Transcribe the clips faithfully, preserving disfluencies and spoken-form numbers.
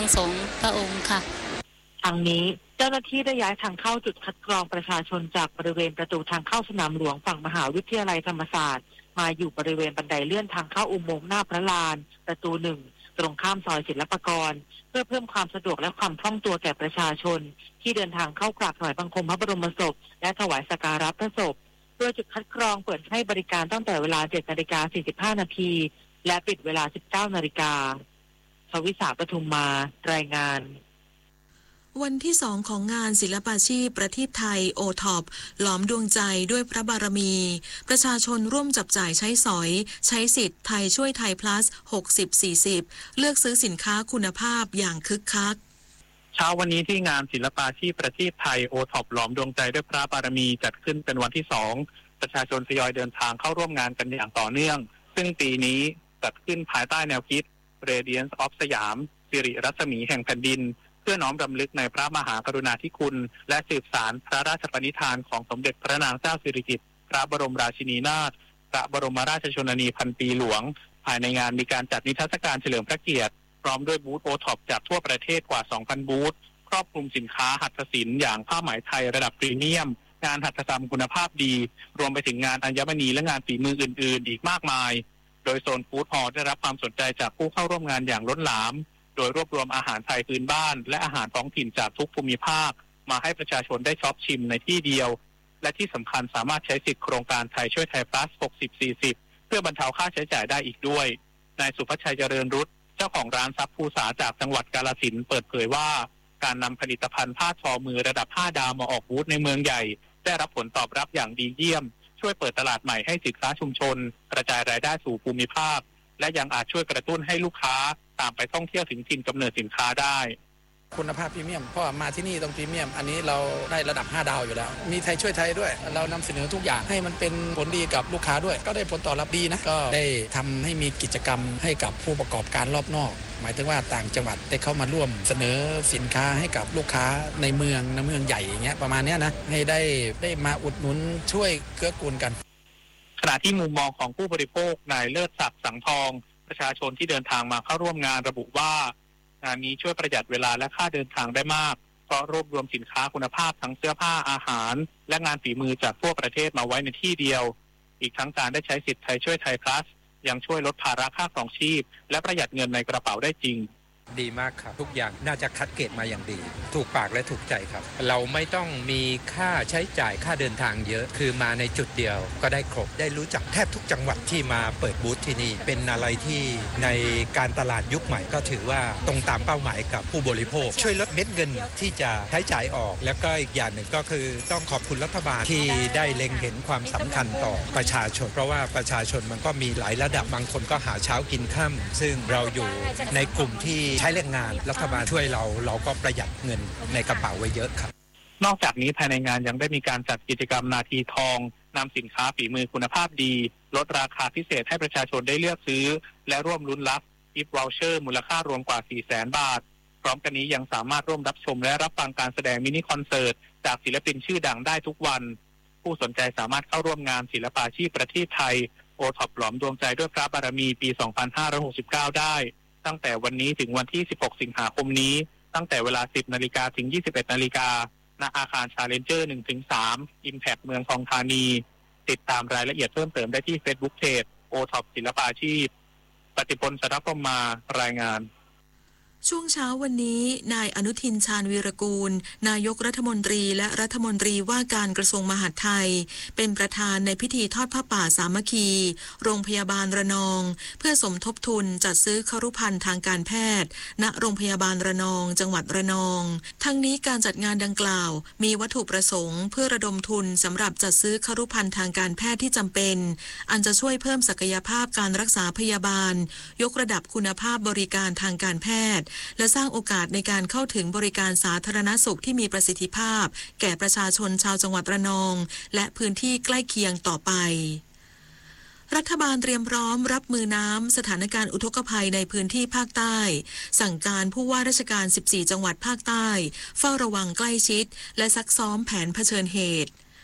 สงฆ์พระองค์ค่ะทางนี้เจ้าหน้าที่ได้ย้ายทางเข้าจุดคัดกรองประชาชนจากบริเวณประตูทางเข้าสนามหลวงฝั่งมหาวิทยาลัยธรรมศาสตร์มาอยู่บริเวณบันไดเลื่อนทางเข้าอุโมงค์หน้าพระลานประตูหนึ่งตรงข้ามซอยศิลปากรเพื่อเพิ่มความสะดวกและความคล่องตัวแก่ประชาชนที่เดินทางเข้ากราบถวายบังคมพระบรมศพและถวายสักการะพระศพโดยจุดคัดกรองเปิดให้บริการตั้งแต่เวลา เจ็ดนาฬิกาสี่สิบห้า นาทีและปิดเวลา สิบเก้านาฬิกาชวิสาปทุมมารายงานวันที่สองของงานศิลปาชีพประทีปไทยโอท็อปหลอมดวงใจด้วยพระบารมีประชาชนร่วมจับจ่ายใช้สอยใช้สิทธิ์ไทยช่วยไทย plus หกสิบ สี่สิบเลือกซื้อสินค้าคุณภาพอย่างคึกคักเช้าวันนี้ที่งานศิลปาชีพประทีปไทยโอท็อปหลอมดวงใจด้วยพระบารมีจัดขึ้นเป็นวันที่สองประชาชนทยอยเดินทางเข้าร่วมงานกันอย่างต่อเนื่องซึ่งปีนี้จัดขึ้นภายใต้แนวคิด Radiance of สยามสิริรัศมีแห่งแผ่นดินเพื่อน้อมรำลึกในพระมหากรุณาธิคุณและสืบสานพระราชปณิธานของสมเด็จพระนางเจ้าสิริกิติ์พระบรมราชินีนาถพระบรมราชชนนีพันปีหลวงภายในงานมีการจัดนิทรรศการเฉลิมพระเกียรติพร้อมด้วยบูธโอท็อปจากทั่วประเทศกว่า สองพัน บูธครอบคลุมสินค้าหัตถศิลป์อย่างผ้าไหมไทยระดับพรีเมียมงานหัตถกรรมคุณภาพดีรวมไปถึงงานอัญมณีและงานฝีมืออื่นๆอีกมากมายโดยโซนฟู้ดฮอลล์ได้รับความสนใจจากผู้เข้าร่วมงานอย่างล้นหลามโดยรวบรวมอาหารไทยพื้นบ้านและอาหารท้องถิ่นจากทุกภูมิภาคมาให้ประชาชนได้ช็อปชิมในที่เดียวและที่สำคัญสามารถใช้สิทธิโครงการไทยช่วยไทย plus หกสิบ สี่สิบเพื่อบรรเทาค่าใช้จ่ายได้อีกด้วยนายสุภชัยเจริญรุตเจ้าของร้านทรัพย์ภูษาจากจังหวัดกาฬสินธุ์เปิดเผยว่าการนำผลิตภัณฑ์ผ้าทอมือระดับห้าดาวมาออกบูธในเมืองใหญ่ได้รับผลตอบรับอย่างดีเยี่ยมช่วยเปิดตลาดใหม่ให้สินค้าชุมชนกระจายรายได้สู่ภูมิภาคและยังอาจช่วยกระตุ้นให้ลูกค้าตามไปท่องเที่ยวถึงถิ่นกำเนิดสินค้าได้คุณภาพพรีเมียมเพราะมาที่นี่ต้องพรีเมียมอันนี้เราได้ระดับห้าดาวอยู่แล้วมีไทยช่วยไทยด้วยเรานำเสนอทุกอย่างให้มันเป็นผลดีกับลูกค้าด้วยก็ได้ผลตอบรับดีนะก็ได้ทำให้มีกิจกรรมให้กับผู้ประกอบการรอบนอกหมายถึงว่าต่างจังหวัดได้เข้ามาร่วมเสนอสินค้าให้กับลูกค้าในเมืองในเมืองใหญ่อย่างเงี้ยประมาณนี้นะให้ได้ได้มาอุดหนุนช่วยเกื้อกูลกันขณะที่มุมมองของผู้บริโภคนายเลิศศักดิ์สังทองประชาชนที่เดินทางมาเข้าร่วมงานระบุว่างานนี้ช่วยประหยัดเวลาและค่าเดินทางได้มากเพราะรวบรวมสินค้าคุณภาพทั้งเสื้อผ้าอาหารและงานฝีมือจากทั่วประเทศมาไว้ในที่เดียวอีกทั้งการได้ใช้สิทธิ์ไทยช่วยไทย plus ยังช่วยลดภาระค่าครองชีพและประหยัดเงินในกระเป๋าได้จริงดีมากครับทุกอย่างน่าจะคัดเกรดมาอย่างดีถูกปากและถูกใจครับเราไม่ต้องมีค่าใช้จ่ายค่าเดินทางเยอะคือมาในจุดเดียวก็ได้ครบได้รู้จักแทบทุกจังหวัดที่มาเปิดบูธที่นี่เป็นอะไรที่ในการตลาดยุคใหม่ก็ถือว่าตรงตามเป้าหมายกับผู้บริโภคช่วยลดเม็ดเงินที่จะใช้จ่ายออกแล้วก็อีกอย่างหนึ่งก็คือต้องขอบคุณรัฐบาลที่ได้เล็งเห็นความสำคัญต่อประชาชนเพราะว่าประชาชนมันก็มีหลายระดับบางคนก็หาเช้ากินค่ำซึ่งเราอยู่ในกลุ่มที่ใช้แรงงานรัฐบาลช่วยเราเราก็ประหยัดเงินในกระเป๋าไว้เยอะครับนอกจากนี้ภายในงานยังได้มีการจัดกิจกรรมนาทีทองนำสินค้าฝีมือคุณภาพดีลดราคาพิเศษให้ประชาชนได้เลือกซื้อและร่วมลุ้นรับกิฟต์วอลเชอร์มูลค่ารวมกว่า สี่แสน บาทพร้อมกันนี้ยังสามารถร่วมรับชมและรับฟังการแสดงมินิคอนเสิร์ตจากศิลปินชื่อดังได้ทุกวันผู้สนใจสามารถเข้าร่วมงานศิลปาชีพประเทศไทยโอท็อปหลอมดวงใจด้วยพระบารมีปี สองพันห้าร้อยหกสิบเก้า ได้ตั้งแต่วันนี้ถึงวันที่ สิบหก สิงหาคมนี้ตั้งแต่เวลา สิบนาฬิกา ถึง ยี่สิบเอ็ดนาฬิกาณอาคาร Challenger หนึ่งถึงสาม Impact เมืองทองธานีติดตามรายละเอียดเพิ่มเติมได้ที่ Facebook Page โอท็อปศิลปาชีพปฏิพล สัทธพรหมารายงานช่วงเช้าวันนี้นายอนุทินชาญวีรกูลนายกรัฐมนตรีและรัฐมนตรีว่าการกระทรวงมหาดไทยเป็นประธานในพิธีทอดผ้าป่าสามัคคีโรงพยาบาลระนองเพื่อสมทบทุนจัดซื้อครุภัณฑ์ทางการแพทย์ณโรงพยาบาลระนองจังหวัดระนองทั้งนี้การจัดงานดังกล่าวมีวัตถุประสงค์เพื่อระดมทุนสำหรับจัดซื้อครุภัณฑ์ทางการแพทย์ที่จำเป็นอันจะช่วยเพิ่มศักยภาพการรักษาพยาบาลยกระดับคุณภาพบริการทางการแพทย์และสร้างโอกาสในการเข้าถึงบริการสาธารณสุขที่มีประสิทธิภาพแก่ประชาชนชาวจังหวัดระนองและพื้นที่ใกล้เคียงต่อไปรัฐบาลเตรียมพร้อมรับมือน้ำสถานการณ์อุทกภัยในพื้นที่ภาคใต้สั่งการผู้ว่าราชการสิบสี่จังหวัดภาคใต้เฝ้าระวังใกล้ชิดและซักซ้อมแผนเผชิญเหตุ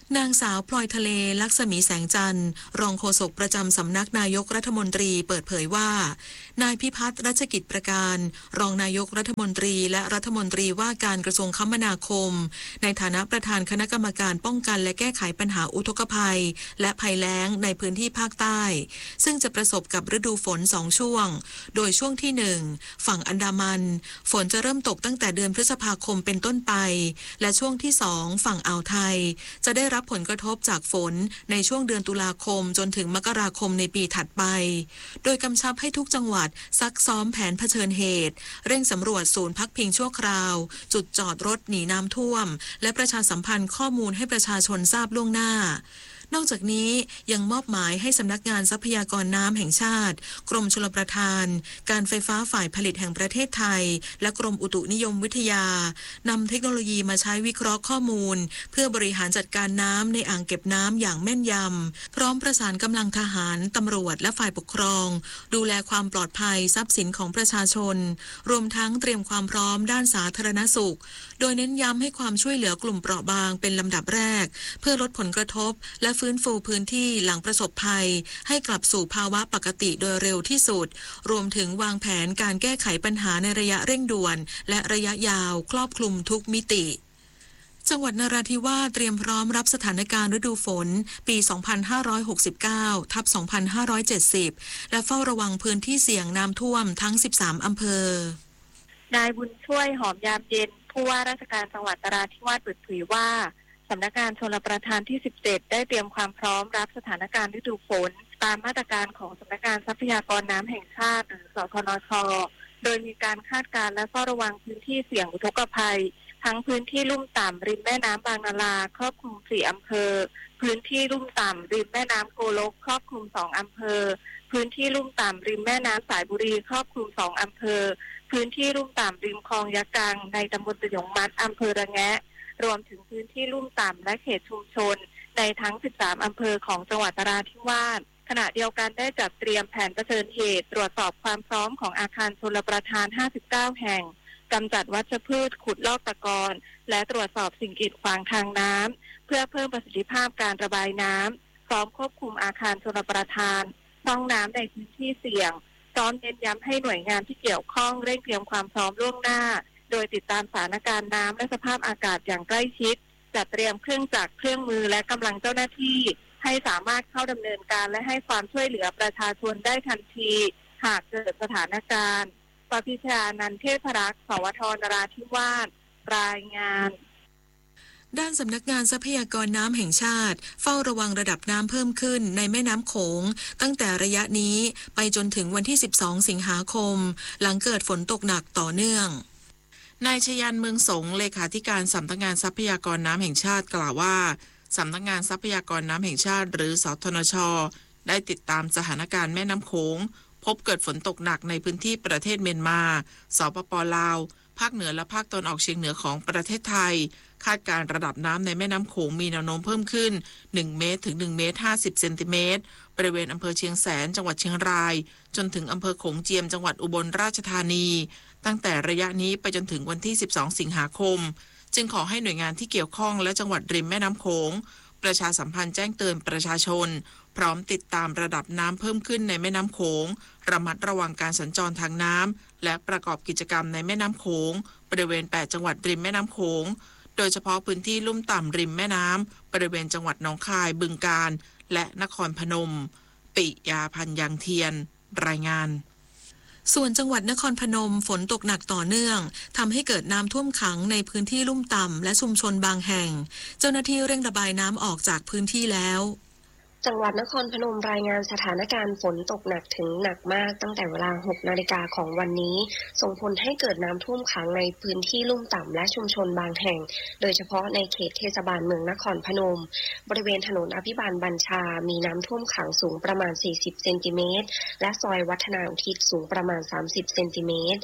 นางสาวพลอยทะเลลักษมีแสงจันทร์รองโฆษกประจำสำนักนายกรัฐมนตรีเปิดเผยว่านายพิพัฒน์รัชกิจประการรองนายกรัฐมนตรีและรัฐมนตรีว่าการกระทรวงคมนาคมในฐานะประธานคณะกรรมการป้องกันและแก้ไขปัญหาอุทกภัยและภัยแล้งในพื้นที่ภาคใต้ซึ่งจะประสบกับฤดูฝนสองช่วงโดยช่วงที่หนึ่งฝั่งอันดามันฝนจะเริ่มตกตั้งแต่เดือนพฤษภาคมเป็นต้นไปและช่วงที่สองฝั่งอ่าวไทยจะได้รับผลกระทบจากฝนในช่วงเดือนตุลาคมจนถึงมกราคมในปีถัดไปโดยกำชับให้ทุกจังหวัดซักซ้อมแผนเผชิญเหตุเร่งสำรวจศูนย์พักพิงชั่วคราวจุดจอดรถหนีน้ำท่วมและประชาสัมพันธ์ข้อมูลให้ประชาชนทราบล่วงหน้านอกจากนี้ยังมอบหมายให้สำนักงานทรัพยากรน้ำแห่งชาติกรมชลประทานการไฟฟ้าฝ่ายผลิตแห่งประเทศไทยและกรมอุตุนิยมวิทยานำเทคโนโลยีมาใช้วิเคราะห์ข้อมูลเพื่อบริหารจัดการน้ำในอ่างเก็บน้ำอย่างแม่นยำพร้อมประสานกำลังทหารตำรวจและฝ่ายปกครองดูแลความปลอดภัยทรัพย์สินของประชาชนรวมทั้งเตรียมความพร้อมด้านสาธารณสุขโดยเน้นย้ำให้ความช่วยเหลือกลุ่มเปราะบางเป็นลำดับแรกเพื่อลดผลกระทบและฟื้นฟูพื้นที่หลังประสบภัยให้กลับสู่ภาวะปกติโดยเร็วที่สุดรวมถึงวางแผนการแก้ไขปัญหาในระยะเร่งด่วนและระยะยาวครอบคลุมทุกมิติจังหวัดนราธิวาสเตรียมพร้อมรับสถานการณ์ฤดูฝนปี สองพันห้าร้อยหกสิบเก้า ทับ สองพันห้าร้อยเจ็ดสิบ และเฝ้าระวังพื้นที่เสี่ยงน้ำท่วมทั้ง สิบสาม อำเภอนายบุญช่วยหอมยามเย็นผู้ว่าราชการจังหวัดนราธิวาสเปิดเผยว่าสำนักงานชลประทานที่สิบเจ็ดได้เตรียมความพร้อมรับสถานการณ์ฤดูฝนตามมาตรการของสำนักงานทรัพยากรน้ำแห่งชาติหรือสทนช.โดยมีการคาดการณ์และเฝ้าระวังพื้นที่เสี่ยงอุทกภัยทั้งพื้นที่ลุ่มต่ำริมแม่น้ำบางนาราครอบคลุมสี่อำเภอพื้นที่ลุ่มต่ำริมแม่น้ำโกลกครอบคลุมสองอำเภอพื้นที่ลุ่มต่ำริมแม่น้ำสายบุรีครอบคลุมสองอำเภอพื้นที่ลุ่มต่ำริมคลองยะกังในตำบลตะยงมัดอำเภอระแงะรวมถึงพื้นที่ลุ่มต่ำและเขตชุมชนในทั้งสิบสามอำเภอของจังหวัดนราธิวาสขณะเดียวกันได้จัดเตรียมแผนเผชิญเหตุตรวจสอบความพร้อมของอาคารชลประทานห้าสิบเก้าแห่งกำจัดวัชพืชขุดลอกตะกอนและตรวจสอบสิ่งกีดขวางทางน้ำเพื่อเพิ่มประสิทธิภาพการระบายน้ำพร้อมควบคุมอาคารชลประทานช่องน้ำในพื้นที่เสี่ยงพร้อมเน้นย้ำให้หน่วยงานที่เกี่ยวข้องเร่งเตรียมความพร้อมล่วงหน้าโดยติดตามสถานการณ์น้ำและสภาพอากาศอย่างใกล้ชิดจัดเตรียมเครื่องจักรเครื่องมือและกำลังเจ้าหน้าที่ให้สามารถเข้าดำเนินการและให้ความช่วยเหลือประชาชนได้ทันทีหากเกิดสถานการณ์ปพิชานันเทพรักษ์ สวท นราธิวาสรายงานด้านสำนักงานทรัพยากรน้ำแห่งชาติเฝ้าระวังระดับน้ำเพิ่มขึ้นในแม่น้ำโขงตั้งแต่ระยะนี้ไปจนถึงวันที่สิบสองสิงหาคมหลังเกิดฝนตกหนักต่อเนื่องนายชยันเมืองสงเลขาธิการสำนักงานทรัพยากรน้ำแห่งชาติกล่าวว่าสำนักงานทรัพยากรน้ำแห่งชาติหรือสทนช.ได้ติดตามสถานการณ์แม่น้ำโขงพบเกิดฝนตกหนักในพื้นที่ประเทศเมียนมาสปป.ลาวภาคเหนือและภาคตะวันออกเฉียงเหนือของประเทศไทยคาดการระดับน้ำในแม่น้ำโขงมีแนวโน้มเพิ่มขึ้นหนึ่งเมตรถึงหนึ่งเมตรห้าสิบเซนติเมตรบริเวณอำเภอเชียงแสนจังหวัดเชียงรายจนถึงอำเภอโขงเจียมจังหวัดอุบลราชธานีตั้งแต่ระยะนี้ไปจนถึงวันที่สิบสองสิงหาคมจึงขอให้หน่วยงานที่เกี่ยวข้องและจังหวัดริมแม่น้ำโขงประชาสัมพันธ์แจ้งเตือนประชาชนพร้อมติดตามระดับน้ำเพิ่มขึ้นในแม่น้ำโขงระมัดระวังการสัญจรทางน้ำและประกอบกิจกรรมในแม่น้ำโขงบริเวณแปดจังหวัดริมแม่น้ำโขงโดยเฉพาะพื้นที่ลุ่มต่ำริมแม่น้ำบริเวณจังหวัดหนองคายบึงกาฬและนครพนมปิยาพันธ์ยังเทียนรายงานส่วนจังหวัดนครพนมฝนตกหนักต่อเนื่องทำให้เกิดน้ำท่วมขังในพื้นที่ลุ่มต่ำและชุมชนบางแห่งเจ้าหน้าที่เร่งระบายน้ำออกจากพื้นที่แล้วจังหวัดนครพนมรายงานสถานการณ์ฝนตกหนักถึงหนักมากตั้งแต่เวลาหกนาฬิกาของวันนี้ส่งผลให้เกิดน้ำท่วมขังในพื้นที่ลุ่มต่ำและชุมชนบางแห่งโดยเฉพาะในเขตเทศบาลเมืองนครพนมบริเวณถนนอภิบาลบัญชามีน้ำท่วมขังสูงประมาณสี่สิบเซนติเมตรและซอยวัฒนาอุทิศสูงประมาณสามสิบเซนติเมตร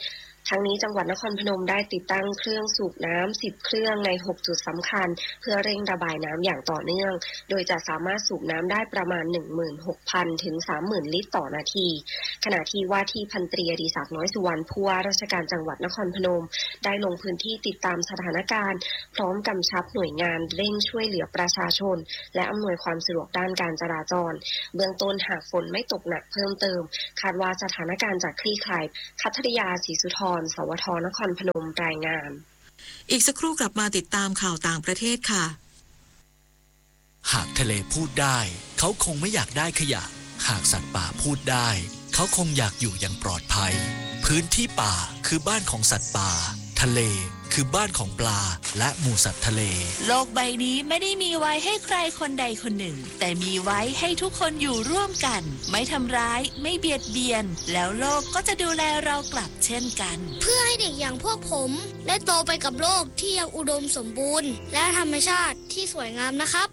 ทั้งนี้จังหวัดนครพนมได้ติดตั้งเครื่องสูบน้ำสิบเครื่องในหกจุดสำคัญเพื่อเร่งระบายน้ำอย่างต่อเนื่องโดยจะสามารถสูบน้ำได้ประมาณ หนึ่งหมื่นหกพัน ถึง สามหมื่น ลิตรต่อนาทีขณะที่ว่าที่พันตรีอดิศักดิ์น้อยสุวรรณผู้ว่าราชการจังหวัดนครพนมได้ลงพื้นที่ติดตามสถานการณ์พร้อมกำชับหน่วยงานเร่งช่วยเหลือประชาชนและอำนวยความสะดวกด้านการจราจรเบื้องต้นหากฝนไม่ตกหนักเพิ่มเติมคาดว่าสถานการณ์จะคลี่คลายคัทริยาศรีสุธรสวทนครพนมรายงานอีกสักครู่กลับมาติดตามข่าวต่างประเทศค่ะหากทะเลพูดได้เขาคงไม่อยากได้ขยะหากสัตว์ป่าพูดได้เขาคงอยากอยู่อย่างปลอดภัยพื้นที่ป่าคือบ้านของสัตว์ป่าทะเลคือบ้านของปลาและหมู่สัตว์ทะเลโลกใบนี้ไม่ได้มีไว้ให้ใครคนใดคนหนึ่งแต่มีไว้ให้ทุกคนอยู่ร่วมกันไม่ทำร้ายไม่เบียดเบียนแล้วโลกก็จะดูแลเรากลับเช่นกันเพื่อให้เด็กอย่างพวกผมได้โตไปกับโลกที่ยังอุดมสมบูรณ์และธรรมชาติที่สวยงามนะครับ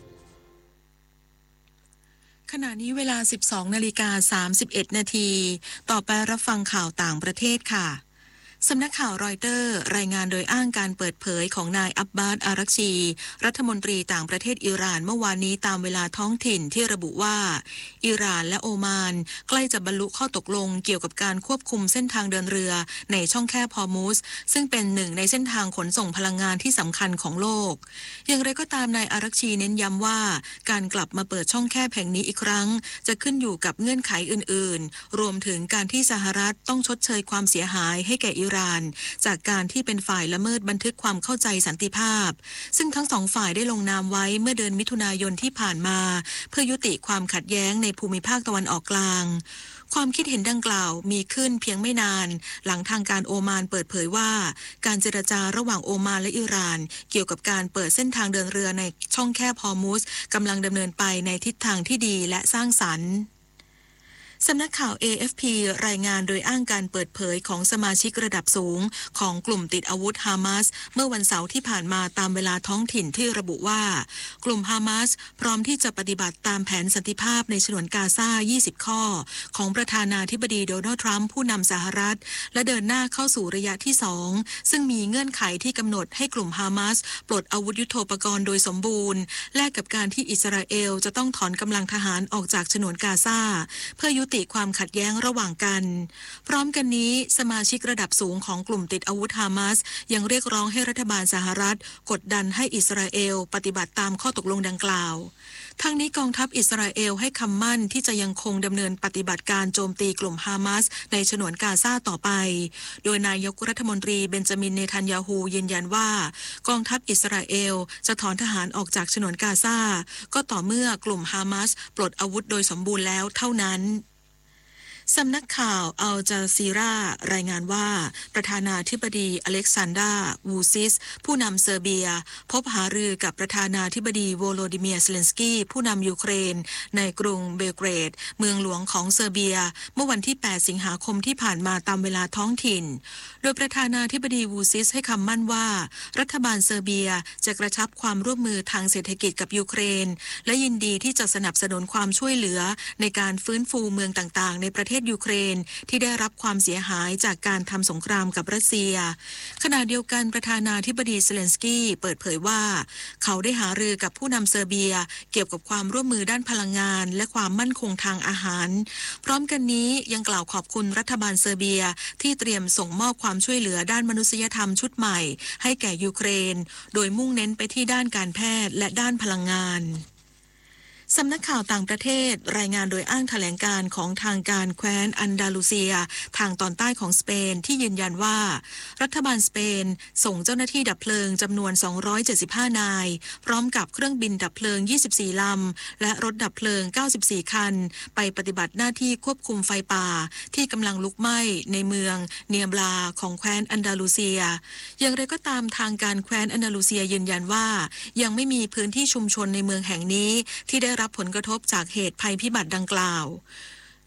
ขณะนี้เวลา สิบสองนาฬิกาสามสิบเอ็ดนาทีต่อไปรับฟังข่าวต่างประเทศค่ะสำนักข่าวรอยเตอร์รายงานโดยอ้างการเปิดเผยของนายอับบาสอารักชีรัฐมนตรีต่างประเทศอิหร่านเมื่อวานนี้ตามเวลาท้องถิ่นที่ระบุว่าอิหร่านและโอมานใกล้จะบรรลุข้อตกลงเกี่ยวกับการควบคุมเส้นทางเดินเรือในช่องแคบฮอร์มุซซึ่งเป็นหนึ่งในเส้นทางขนส่งพลังงานที่สำคัญของโลกอย่างไรก็ตามนายอารักชีเน้นย้ำว่าการกลับมาเปิดช่องแคบแห่งนี้อีกครั้งจะขึ้นอยู่กับเงื่อนไขอื่นๆรวมถึงการที่สหรัฐต้องชดเชยความเสียหายให้แก่อิหร่านจากการที่เป็นฝ่ายละเมิดบันทึกความเข้าใจสันติภาพซึ่งทั้งสองฝ่ายได้ลงนามไว้เมื่อเดือนมิถุนายนที่ผ่านมาเพื่อยุติความขัดแย้งในภูมิภาคตะวันออกกลางความคิดเห็นดังกล่าวมีขึ้นเพียงไม่นานหลังทางการโอมานเปิดเผยว่าการเจรจาระหว่างโอมานและอิหร่านเกี่ยวกับการเปิดเส้นทางเดินเรือในช่องแคบฮอร์มุซกำลังดำเนินไปในทิศทางที่ดีและสร้างสรรค์สำนักข่าว เอ เอฟ พี รายงานโดยอ้างการเปิดเผยของสมาชิกระดับสูงของกลุ่มติดอาวุธฮามาสเมื่อวันเสาร์ที่ผ่านมาตามเวลาท้องถิ่นที่ระบุว่ากลุ่มฮามาสพร้อมที่จะปฏิบัติตามแผนสันติภาพในฉนวนกาซายี่สิบข้อของประธานาธิบดีโดนัลด์ทรัมป์ผู้นำสหรัฐและเดินหน้าเข้าสู่ระยะที่สองซึ่งมีเงื่อนไขที่กำหนดให้กลุ่มฮามาสปลดอาวุธยุทโธปกรณ์โดยสมบูรณ์แลกกับการที่อิสราเอลจะต้องถอนกำลังทหารออกจากฉนวนกาซาเพื่อยุติความขัดแย้งระหว่างกันพร้อมกันนี้สมาชิกระดับสูงของกลุ่มติดอาวุธฮามาสยังเรียกร้องให้รัฐบาลสหรัฐกดดันให้อิสราเอลปฏิบัติตามข้อตกลงดังกล่าวทั้งนี้กองทัพอิสราเอลให้คำมั่นที่จะยังคงดำเนินปฏิบัติการโจมตีกลุ่มฮามาสในฉนวนกาซาต่อไปโดยนายกรัฐมนตรีเบนจามินเนทันยาฮูยืนยันว่ากองทัพอิสราเอลจะถอนทหารออกจากฉนวนกาซาก็ต่อเมื่อกลุ่มฮามาสปลดอาวุธโดยสมบูรณ์แล้วเท่านั้นสำนักข่าวอัลจาซีรารายงานว่าประธานาธิบดีอเล็กซานดราวูซิสผู้นำเซอร์เบียพบหารือกับประธานาธิบดีโวโลดิเมียร์เซเลนสกี้ผู้นำยูเครนในกรุงเบลเกรดเมืองหลวงของเซอร์เบียเมื่อวันที่แปดสิงหาคมที่ผ่านมาตามเวลาท้องถิ่นโดยประธานาธิบดีวูซิสให้คำมั่นว่ารัฐบาลเซอร์เบียจะกระชับความร่วมมือทางเศรษฐกิจกับยูเครนและยินดีที่จะสนับสนุนความช่วยเหลือในการฟื้นฟูเมืองต่างๆในประเทศยูเครนที่ได้รับความเสียหายจากการทำสงครามกับรัสเซียขณะเดียวกันประธานาธิบดีเซเลนสกี้เปิดเผยว่าเขาได้หารือกับผู้นำเซอร์เบียเกี่ยวกับความร่วมมือด้านพลังงานและความมั่นคงทางอาหารพร้อมกันนี้ยังกล่าวขอบคุณรัฐบาลเซอร์เบียที่เตรียมส่งมอบความช่วยเหลือด้านมนุษยธรรมชุดใหม่ให้แก่ยูเครนโดยมุ่งเน้นไปที่ด้านการแพทย์และด้านพลังงานสำนักข่าวต่างประเทศรายงานโดยอ้างแถลงการของทางการแคว้นอันดาลูเซียทางตอนใต้ของสเปนที่ยืนยันว่ารัฐบาลสเปนส่งเจ้าหน้าที่ดับเพลิงจำนวนสองร้อยเจ็ดสิบห้านายพร้อมกับเครื่องบินดับเพลิงยี่สิบสี่ลำและรถดับเพลิงเก้าสิบสี่คันไปปฏิบัติหน้าที่ควบคุมไฟป่าที่กำลังลุกไหม้ในเมืองเนียบลาของแคว้นอันดาลูเซียอย่างไรก็ตามทางการแคว้นอันดาลูเซียยืนยันว่ายังไม่มีพื้นที่ชุมชนในเมืองแห่งนี้ที่ได้รับผลกระทบจากเหตุภัยพิบัติดังกล่าว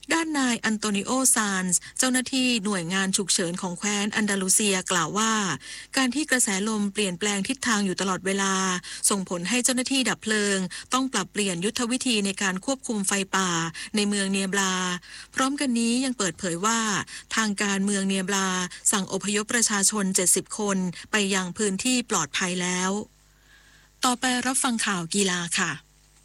ด้านนายอันโตนิโอซานส์เจ้าหน้าที่หน่วยงานฉุกเฉินของแคว้นอันดาลูเซียกล่าวว่าการที่กระแสลมเปลี่ยนแปลงทิศทางอยู่ตลอดเวลาส่งผลให้เจ้าหน้าที่ดับเพลิงต้องปรับเปลี่ยนยุทธวิธีในการควบคุมไฟป่าในเมืองเนียบลาพร้อมกันนี้ยังเปิดเผยว่าทางการเมืองเนียบลาสั่งอพยพประชาชนเจ็ดสิบคนไปยังพื้นที่ปลอดภัยแล้วต่อไปรับฟังข่าวกีฬาค่ะ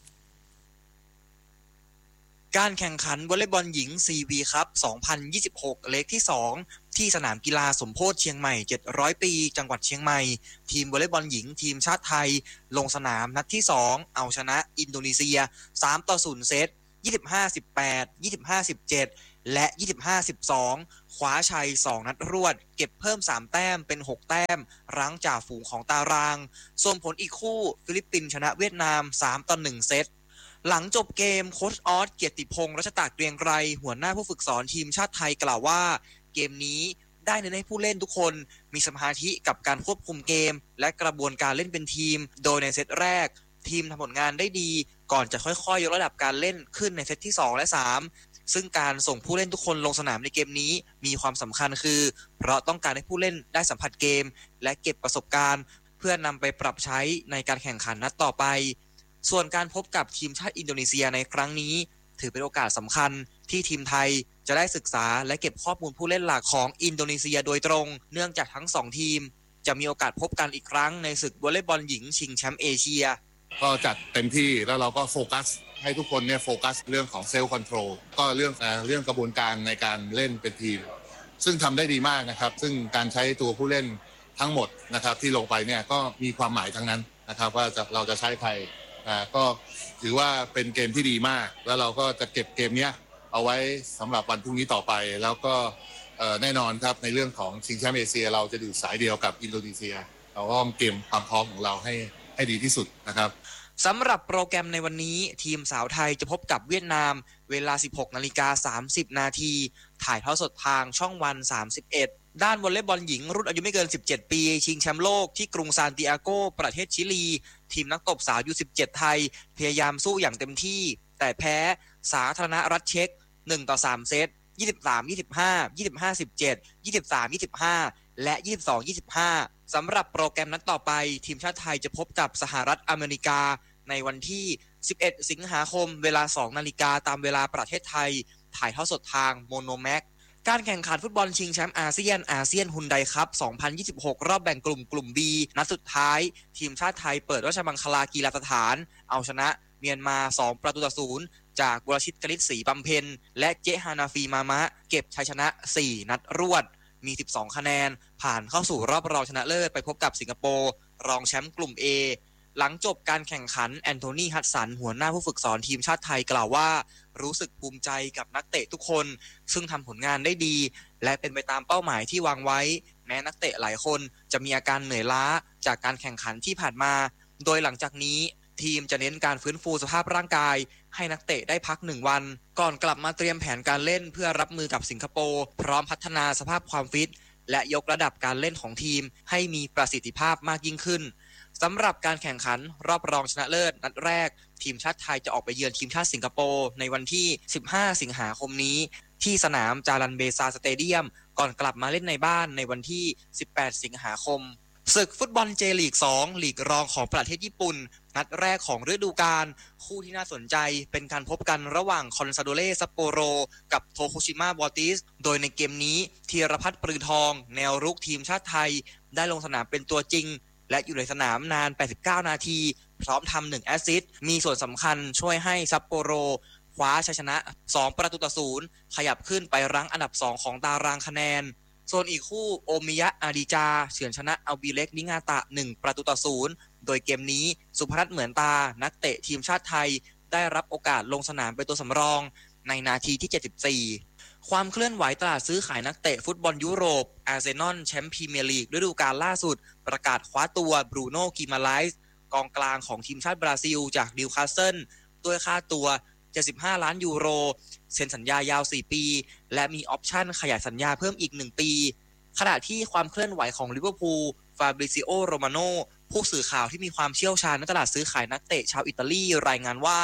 การแข่งขันวอลเลย์บอลหญิง ซี วี คัพ สองพันยี่สิบหก เล็กที่สองที่สนามกีฬาสมโพธิเชียงใหม่เจ็ดร้อยปีจังหวัดเชียงใหม่ทีมวอลเลย์บอลหญิงทีมชาติไทยลงสนามนัดที่สองเอาชนะอินโดนีเซียสามต่อศูนย์เซต ยี่สิบห้า สิบแปด ยี่สิบห้า สิบเจ็ด และ ยี่สิบห้า สิบสอง คว้าชัยสองนัดรวดเก็บเพิ่มสามแต้มเป็นหกแต้มรั้งจ่าฝูงของตารางส่วนผลอีกคู่ฟิลิปปินส์ชนะเวียดนามสามต่อหนึ่งเซตหลังจบเกมโค้ชออสเกียรติพงษ์รัชตากเกรียงไกรหัวหน้าผู้ฝึกสอนทีมชาติไทยกล่าวว่าเกมนี้ได้เน้นให้ผู้เล่นทุกคนมีสมาธิกับการควบคุมเกมและกระบวนการเล่นเป็นทีมโดยในเซตแรกทีมทำผลงานได้ดีก่อนจะค่อยๆยกระดับการเล่นขึ้นในเซตที่สองและสามซึ่งการส่งผู้เล่นทุกคนลงสนามในเกมนี้มีความสำคัญคือเพราะต้องการให้ผู้เล่นได้สัมผัสเกมและเก็บประสบการณ์เพื่อนำไปปรับใช้ในการแข่งขันนัดต่อไปส่วนการพบกับทีมชาติอินโดนีเซียในครั้งนี้ถือเป็นโอกาสสำคัญที่ทีมไทยจะได้ศึกษาและเก็บข้อมูลผู้เล่นหลักของอินโดนีเซียโดยตรงเนื่องจากทั้งสองทีมจะมีโอกาสพบกันอีกครั้งในศึกวอลเลย์บอลหญิงชิงแชมป์เอเชียก็จัดเต็มที่แล้วเราก็โฟกัสให้ทุกคนเนี่ยโฟกัสเรื่องของเซลล์คอนโทรลก็เรื่องเรื่องกระบวนการในการเล่นเป็นทีมซึ่งทำได้ดีมากนะครับซึ่งการใช้ตัวผู้เล่นทั้งหมดนะครับที่ลงไปเนี่ยก็มีความหมายทั้งนั้นนะครับว่าจะเราจะใช้ใครก็ถือว่าเป็นเกมที่ดีมากแล้วเราก็จะเก็บเกมนี้เอาไว้สำหรับวันพรุ่งนี้ต่อไปแล้วก็แน่นอนครับในเรื่องของชิงแชมป์เอเชียเราจะอยู่สายเดียวกับอินโดนีเซียเราก็ต้องเตรียมความพร้อมของเราให้ให้ดีที่สุดนะครับสำหรับโปรแกรมในวันนี้ทีมสาวไทยจะพบกับเวียดนามเวลา สิบหกนาฬิกาสามสิบนาทีถ่ายทอดสดทางช่องวันสามสิบเอ็ดด้านวอลเลย์บอลหญิงรุ่นอายุไม่เกินสิบเจ็ดปีชิงแชมป์โลกที่กรุงซานติอาโกประเทศชิลีทีมนักตบสาว ยู สิบเจ็ด ไทยพยายามสู้อย่างเต็มที่แต่แพ้สาธารณรัฐเช็กหนึ่งต่อสามเซตยี่สิบสาม ยี่สิบห้า ยี่สิบห้า สิบเจ็ด ยี่สิบสาม ยี่สิบห้าและยี่สิบสอง ยี่สิบห้าสำหรับโปรแกรมนัดต่อไปทีมชาติไทยจะพบกับสหรัฐอเมริกาในวันที่สิบเอ็ดสิงหาคมเวลา สองนาฬิกาตามเวลาประเทศไทยถ่ายทอดสดทางโมโนแม็กการแข่งขันฟุตบอลชิงแชมป์อาเซียนอาเซียนฮุนไดคัพ สองพันยี่สิบหก รอบแบ่งกลุ่มกลุ่ม B นัดสุดท้ายทีมชาติไทยเปิดราชมังคลากีฬาสถานเอาชนะเมียนมาสองประตูต่อศูนย์จากวรชิตกฤษศรีบำเพ็ญและเจฮานาฟีมามะเก็บชัยชนะสี่นัดรวดมีสิบสองคะแนนผ่านเข้าสู่รอบรองชนะเลิศไปพบกับสิงคโปร์รองแชมป์กลุ่ม A หลังจบการแข่งขันแอนโทนีฮัดสันหัวหน้าผู้ฝึกสอนทีมชาติไทยกล่าวว่ารู้สึกภูมิใจกับนักเตะทุกคนซึ่งทำผลงานได้ดีและเป็นไปตามเป้าหมายที่วางไว้แม้นักเตะหลายคนจะมีอาการเหนื่อยล้าจากการแข่งขันที่ผ่านมาโดยหลังจากนี้ทีมจะเน้นการฟื้นฟูสภาพร่างกายให้นักเตะได้พักหนึ่งวันก่อนกลับมาเตรียมแผนการเล่นเพื่อรับมือกับสิงคโปร์พร้อมพัฒนาสภาพความฟิตและยกระดับการเล่นของทีมให้มีประสิทธิภาพมากยิ่งขึ้นสำหรับการแข่งขันรอบรองชนะเลิศนัดแรกทีมชาติไทยจะออกไปเยือนทีมชาติสิงคโปร์ในวันที่สิบห้าสิงหาคมนี้ที่สนามจารันเบซาสเตเดียมก่อนกลับมาเล่นในบ้านในวันที่สิบแปดสิงหาคมศึกฟุตบอลเจลีกสองลีกรองของประเทศญี่ปุ่นนัดแรกของฤดูกาลคู่ที่น่าสนใจเป็นการพบกันระหว่างคอนซาโดเร่ซัปโปโรกับโทโคชิมะวอติสโดยในเกมนี้ธีรพัฒน์ปรือทองแนวรุกทีมชาติไทยได้ลงสนามเป็นตัวจริงและอยู่ในสนามนานแปดสิบเก้านาทีพร้อมทำหนึ่งแอสซิสต์มีส่วนสำคัญช่วยให้ซัปโปโรคว้าชัยชนะสองประตูต่อศูนย์ขยับขึ้นไปรั้งอันดับสองของตารางคะแนนส่วนอีกคู่โอมิยะอาดิจาเฉือนชนะอัลบีเล็กนิงาตะหนึ่งประตูต่อศูนย์โดยเกมนี้สุพนัทเหมือนตานักเตะทีมชาติไทยได้รับโอกาสลงสนามเป็นตัวสำรองในนาทีที่เจ็ดสิบสี่ความเคลื่อนไหวตลาดซื้อขายนักเตะฟุตบอลยุโรปอาร์เซนอลแชมป์พรีเมียร์ลีกฤดูกาลล่าสุดประกาศคว้าตัวบรูโน่กิมาไลส์กองกลางของทีมชาติบราซิลจากนิวคาสเซิลด้วยค่าตัวเจ็ดสิบห้าล้านยูโรเซ็นสัญญายาวสี่ปีและมีออปชั่นขยายสัญญาเพิ่มอีกหนึ่งปีขณะที่ความเคลื่อนไหวของลิเวอร์พูลฟาบริซิโอโรมาโนผู้สื่อข่าวที่มีความเชี่ยวชาญในตลาดซื้อขายนักเตะชาวอิตาลีรายงานว่า